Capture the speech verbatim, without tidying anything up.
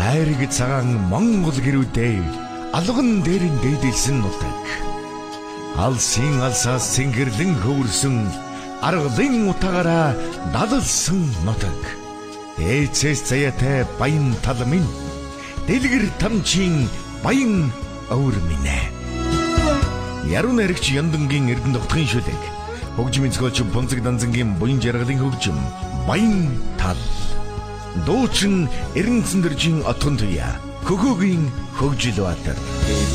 хайрыг цагаан Монгол гэрүүдээ алган дээрэн дээдэлсэн нутаг. Алсын алсаас сэнгэрлэн хөвөрсөн аргалын утаагаараа далалсан нутаг. Ээцээс заяатай баян тал минь дэлгэр тамчин баян өвөр минь. Яруу найрагч Яндангийн Эрдэнэ тогтхын шүлэг. Хөгжмийн зохиолч Бунцэг Данзангийн буян жаргалын хөгжим баян тал. Дуучин Эренцэн дэржин отгон туяа. Хөхөөгийн хөгжил баатар.